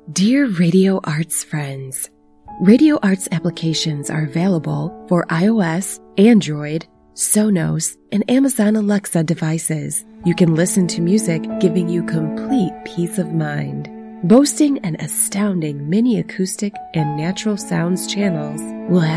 Dear Radio Arts friends, Radio Arts applications are available for iOS, Android, Sonos, and Amazon Alexa devices. You can listen to music, giving you complete peace of mind. Boasting an astounding mini acoustic and natural sounds channels will have